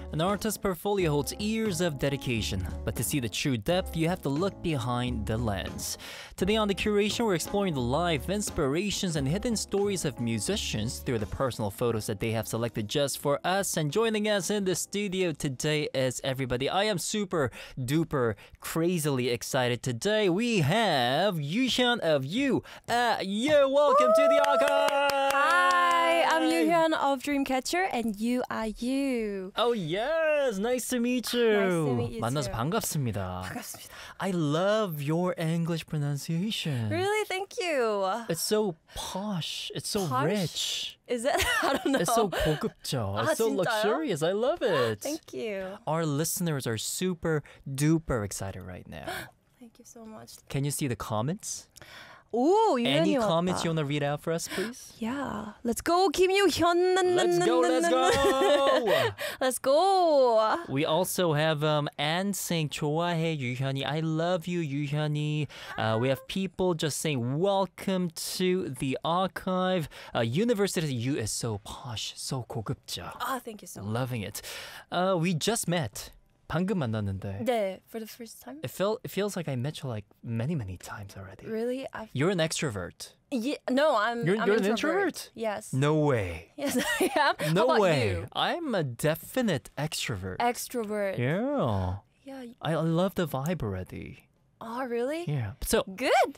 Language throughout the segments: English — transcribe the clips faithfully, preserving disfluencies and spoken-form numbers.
An artist's portfolio holds years of dedication, but to see the true depth, you have to look behind the lens. Today on The Curation, we're exploring the life, inspirations, and hidden stories of musicians through the personal photos that they have selected just for us. And joining us in the studio today is everybody. I am super duper crazily excited. Today we have Yuhyun of You. Uh, you, welcome Woo! To the archive! Hi, I'm Yuhyun of Dreamcatcher, and you are you. Oh yes, nice to meet you. Nice to meet you 만나서 too. 반갑습니다. 반갑습니다. I love your English pronunciation. Really? Thank you. It's so posh. It's so Posh? rich. Is it? I don't know. It's so 고급져. 아, It's so 진짜요? luxurious. I love it. Thank you. Our listeners are super duper excited right now. Thank you so much. Can you see the comments? 오, Any 유현이 comments 왔다. you want to read out for us, please? Yeah. Let's go, Kim Yuhyun. Let's go, let's go! Let's go. We also have um, Anne saying 좋아해 유현이. I love you 유현이. Uh, we have people just saying welcome to the archive. Uh, University U is so posh, so 고급져. Ah, thank you so much. Loving it. Uh, we just met. 방금 만났는데. 네, for the first time. It felt it feels like I met you like many many times already. Really? I've... You're an extrovert. Yeah, no, I'm. You're, I'm you're an introvert. introvert? Yes. No way. Yes, I am. No How about way. you? I'm a definite extrovert. Extrovert. Yeah. Yeah. I I love the vibe already. Oh, really? Yeah. So Good.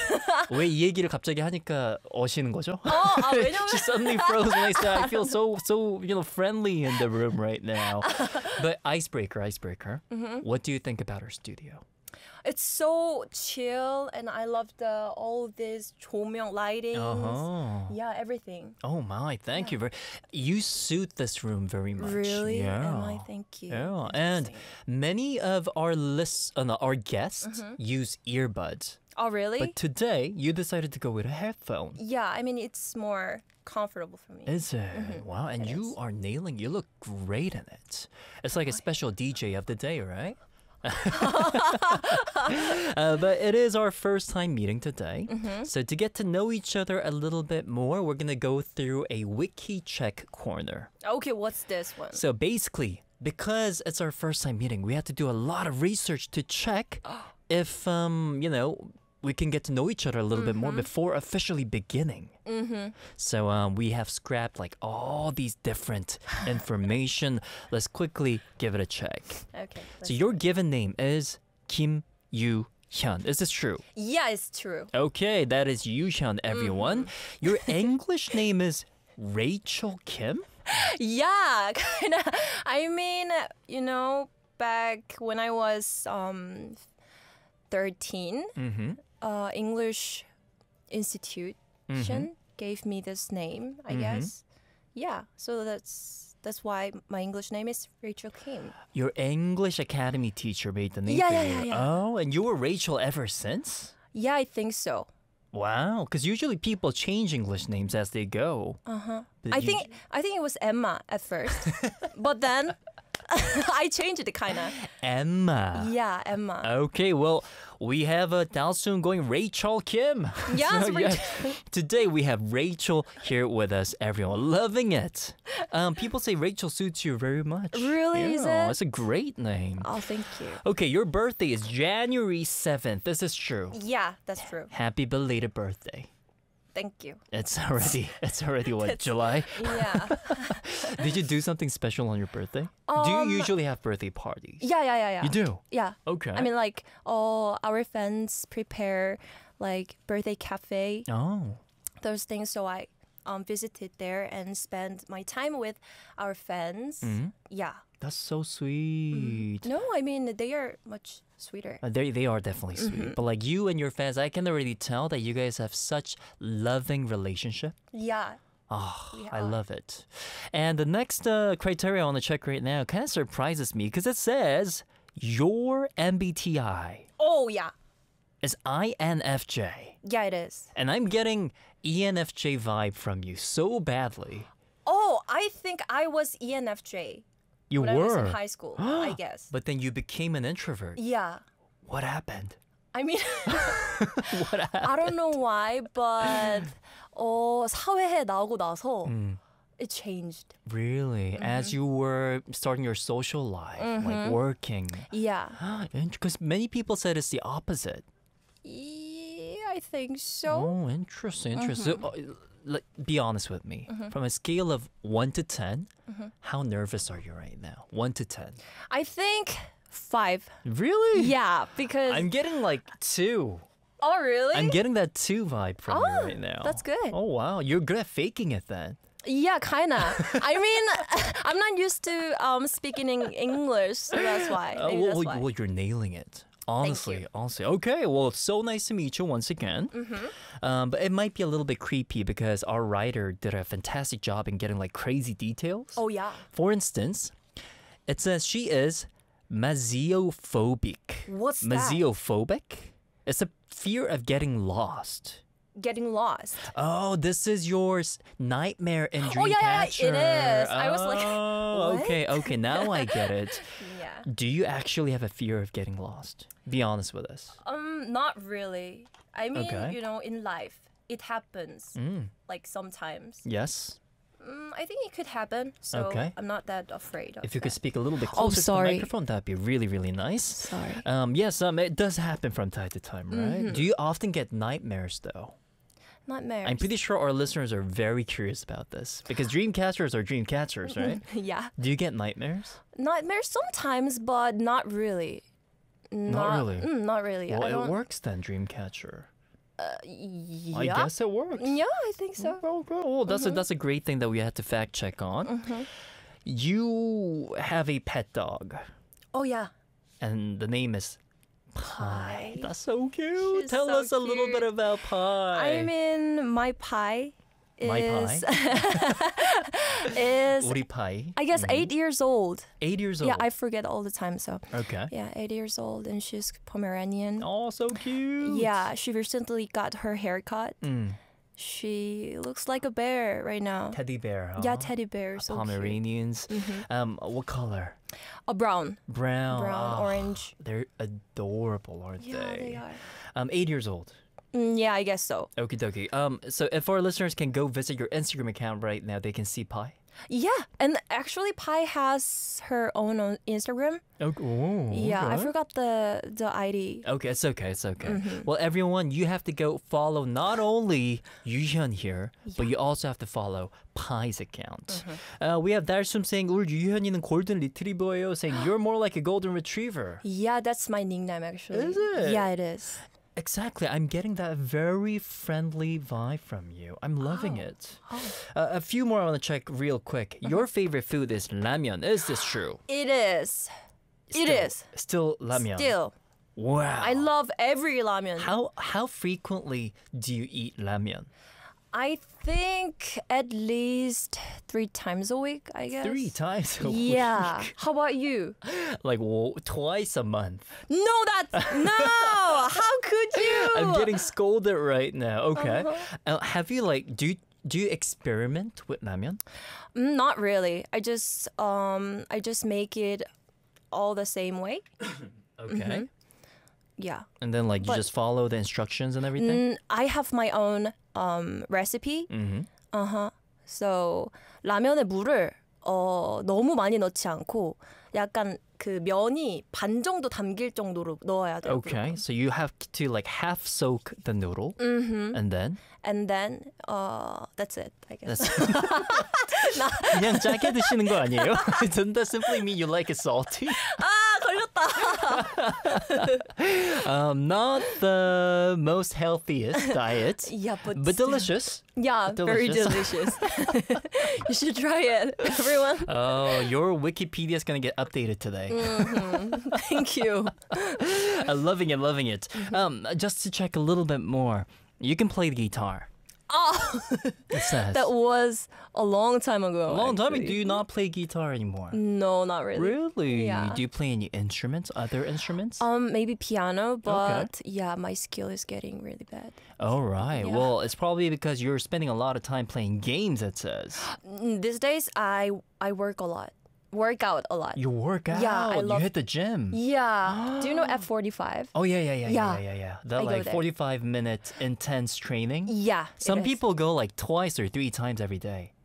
왜 이 얘기를 갑자기 하니까 어시는 거죠? 어, 아, 왜냐면 She suddenly froze when I said I feel so so you know friendly in the room right now. But icebreaker, icebreaker. Mm-hmm. What do you think about our studio? It's so chill, and I love the all this 조명 lightings. Uh-huh. Yeah, everything. Oh my, thank you very. You suit this room very much. Really? Yeah. Am I? Thank you. Yeah, and Interesting. many of our lists, uh, no, our guests Mm-hmm. use earbuds. Oh, really? But today you decided to go with a headphone. Yeah, I mean it's more comfortable for me. Is it? Mm-hmm. Wow, and It you is. are nailing. You look great in it. It's like a special D J of the day, right? uh, but it is our first time meeting today. Mm-hmm. So to get to know each other a little bit more, we're going to go through a wiki check corner. Okay, what's this one? So basically, because it's our first time meeting, we have to do a lot of research to check if, um, you know, we can get to know each other a little bit more before officially beginning. Mm-hmm. So um, we have scrapped like all these different information. Let's quickly give it a check. Okay. let's So do your it. given name is Kim Yu-hyun. Is this true? Yeah, it's true. Okay, that is Yu-hyun, everyone. Your English name is Rachel Kim? Yeah, kind of. I mean, you know, back when I was um thirteen, Mm-hmm. uh, English institution gave me this name, I Mhm. guess. Yeah, so that's that's why my English name is Rachel Kim. Your English Academy teacher made the name Yeah, for yeah, you. yeah, yeah. Oh, and you were Rachel ever since? Yeah, I think so. Wow, because usually people change English names as they go. Uh huh. But I you- think I think it was Emma at first, but then I changed it kind of. Emma. Yeah, Emma. Okay, well, we have a Dalsoon going Rachel Kim. Yes, So, Rachel. Today we have Rachel here with us, everyone. Loving it. Um, people say Rachel suits you very much. Really, is Yeah, it? It's a great name. Oh, thank you. Okay, your birthday is January seventh. This is true. Yeah, that's true. Happy belated birthday. Thank you. It's already it's already what, That's- July? Yeah. Did you do something special on your birthday? do Um, you usually have birthday parties? Yeah, yeah, yeah, yeah. You do? Yeah. Okay. I mean, like, all our fans prepare like birthday cafe, Oh. those things. So I um visited there and spent my time with our fans. Mhm. Yeah. That's so sweet. No, I mean they are much sweeter. Uh, they they are definitely sweet. Mm-hmm. But like you and your fans, I can already tell that you guys have such loving relationship. Yeah. Oh, We I are. love it. And the next uh, criteria I want to check right now kind of surprises me because it says your M B T I Oh yeah. is I N F J. Yeah, it is. And I'm getting E N F J vibe from you so badly. Oh, I think I was E N F J You when I was were. in high school. I guess. But then you became an introvert. Yeah. What happened? I mean, What happened? I don't know why, but 어, 사회에 나오고 나서 음. it changed. Really? As you were starting your social life, like working. Yeah. Because many people said it's the opposite. Yeah, I think so. Oh, interesting, interesting. So, uh, like, be honest with me. From a scale of one to ten, how nervous are you right now? one to ten. I think five. Really? Yeah, because I'm getting like two. oh really? I'm getting that two vibe from you Oh, right now. that's good. Oh, wow. You're good at faking it then. Yeah, kinda. I mean, I'm not used to um speaking in English, so that's why. Uh, Maybe well, that's well, why. well, you're nailing it. Honestly, you. honestly. Okay, well, it's so nice to meet you once again. Um, but it might be a little bit creepy because our writer did a fantastic job in getting like crazy details. Oh yeah. For instance, it says she is maziophobic. What's that? Maziophobic? It's a fear of getting lost. Getting lost. Oh, this is yours nightmare in Dreamcatcher. Oh, yeah, yeah, it is. I was like, oh, what? okay, okay, now I get it. Yeah. Do you actually have a fear of getting lost? Be honest with us. Um, not really. I mean, Okay. you know, in life, it happens. Mm. Like sometimes. Yes. Mm, I think it could happen. So Okay. I'm not that afraid of If you could that. speak a little bit Oh, closer to the sorry. microphone, that'd be really, really nice. Sorry. Um, yes, um, it does happen from time to time, right? Mm-hmm. Do you often get nightmares though? Nightmares. I'm pretty sure our listeners are very curious about this because dreamcatchers are dreamcatchers, right? yeah. Do you get nightmares? Nightmares sometimes, but not really. Not really? Mm, not really. Well, I it don't, works then, Dreamcatcher. Yeah. I guess it works. Yeah, I think so. Oh, oh, oh, that's a that's a great thing that we had to fact check on. Mm-hmm. You have a pet dog, Oh yeah. and the name is Pie. Pie. That's so cute. She's Tell so us a little bit cute. about Pie. I mean, my pie is My pie? is 우리 Pie. I guess eight years old. Eight years old. Yeah, I forget all the time. So Okay. yeah, eight years old, and she's Pomeranian. Oh, so cute. Yeah, she recently got her hair cut. Mm. She looks like a bear right now. Teddy bear. Huh? Yeah, teddy bear. So cute. Pomeranians. Um, what color? A brown, Brown. brown, Oh, orange. They're adorable, aren't Yeah, they? they are. Um, eight years old. Mm, yeah, I guess so. Okie dokie. Um, so if our listeners can go visit your Instagram account right now, they can see Pie. Yeah, and actually, Pi has her own on Instagram. Oh, oh Yeah, I okay. forgot the the I D. Okay, it's okay, it's okay. Mm-hmm. Well, everyone, you have to go follow not only Yuhyun here, but you also have to follow Pie's account. Mm-hmm. Uh, we have Darsum saying, "울 유현이는 골든 리트리버예요," saying you're more like a golden retriever. Yeah, that's my nickname actually. Is it? Yeah, it is. Exactly, I'm getting that very friendly vibe from you. I'm loving Oh. it. Uh, a few more I want to check real quick. Uh-huh. Your favorite food is ramyeon. Is this true? It is. It Still- is. Still ramyeon. Still, Wow. I love every ramen. How how frequently do you eat ramyeon? I think at least three times a week. I guess. Three times a Yeah. week. How about you? Like well, twice a month. No, that's no. How could you? I'm getting scolded right now. Okay. Uh-huh. Uh, have you like do you, do you experiment with ramyeon? Mm, not really. I just um I just make it all the same way. Okay. Yeah. And then like you But- just follow the instructions and everything? Mm, I have my own um recipe. Mm-hmm. Uh-huh. So 라면에 물을 어 너무 많이 넣지 않고 약간 그 면이 반 정도 담길 정도로 넣어야 돼요. Okay. So you have to like half soak the noodle Mm-hmm. and then And then uh that's it, I guess. that's 그냥 짜게 드시는 거 아니에요? Doesn't that simply mean you like it salty? 아, 걸렸다. Um, not the most healthiest diet, Yeah, but but still- delicious. Yeah, very delicious. delicious. You should try it, everyone. Oh, your Wikipedia is gonna get updated today. Mm-hmm. Thank you. I'm loving it, loving it. Um, just to check a little bit more, you can play the guitar. Oh, It says. that was a long time ago. a long time ago. actually. Do you not play guitar anymore? No, not really. Really? Yeah. Do you play any instruments? Other instruments? Um, maybe piano, but yeah, my skill is getting really bad. All right. yeah. Well, it's probably because you're spending a lot of time playing games. It says Mm, These days, I I work a lot, work out a lot. you work out. Yeah, I you love- hit the gym. Yeah. Do you know F forty-five? Oh yeah, yeah, yeah, yeah, Yeah. yeah, yeah. That I go like there. forty-five minute intense training. Yeah. it Some is. people go like twice or three times every day.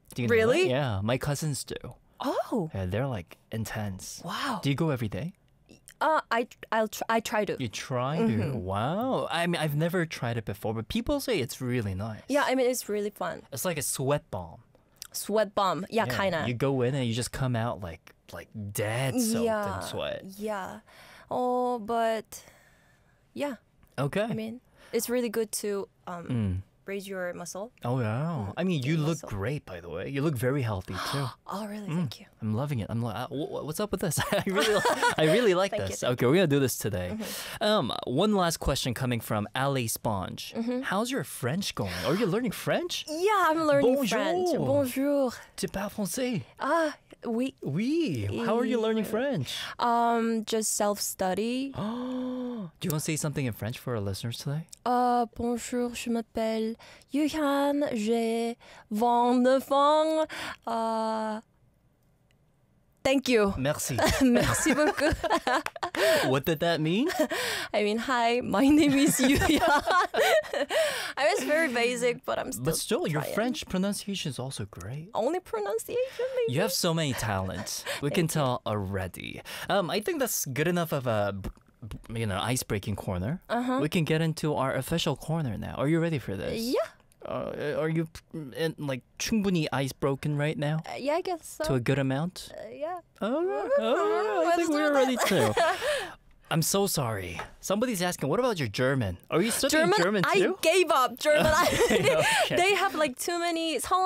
Do you know Really? that? Yeah, my cousins do. Oh, Yeah, they're like intense. wow. Do you go every day? Uh, I I'll tr- I try to. You try Mm-hmm. to. Wow. I mean, I've never tried it before, but people say it's really nice. Yeah, I mean it's really fun. It's like a sweat bomb. Sweat bomb. Yeah, Yeah, kinda. You go in and you just come out like like dead soaked yeah. in sweat. Yeah. Oh, but yeah. Okay. I mean, it's really good to um Mm. raise your muscle. Oh yeah. I mean, you gain look muscle. great, by the way. You look very healthy too. Oh, really? Mm. Thank you. I'm loving it. I'm like, uh, wh- what's up with this? I really, I really like Thank you, this. thank Okay, we're gonna do this today. Um, one last question coming from Ali Sponge. How's your French going? Are you learning French? Yeah, I'm learning French. Bonjour. Bonjour. Tu parles français? Ah, oui. Oui. How are you learning French? Um, just self-study. Oh, do you want to say something in French for our listeners today? Uh, bonjour, je m'appelle Yuhan, j'ai vingt-neuf ans. Uh, thank you. Merci. Merci beaucoup. What did that mean? I mean, hi, my name is Yuhan. I was very basic, but I'm still But still, your trying. French pronunciation is also great. Only pronunciation, maybe? You have so many talents. We can tell already. Um, I think that's good enough of a, b- b- you know, ice-breaking corner. Uh-huh. We can get into our official corner now. Are you ready for this? Yeah. Uh, are you mm, in, like 충분히 ice broken right now Uh, yeah, I guess so. to a good amount? Uh, yeah. All right. All right. I Let's think do we're that. ready too. I'm so sorry. Somebody's asking, what about your German? Are you studying German, German I too? gave up German. I- Okay. They have like too many 성어